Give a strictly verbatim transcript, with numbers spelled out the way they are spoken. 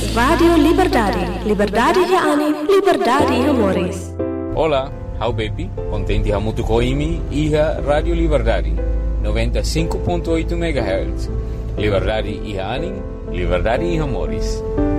Radio Liberdade. Liberdade reani, liberdade amores. Olá, how baby, contente a muito coimi e a Radio Liberdade, noventa e cinco ponto oito megahertz. Liberdade e reani, liberdade e amores.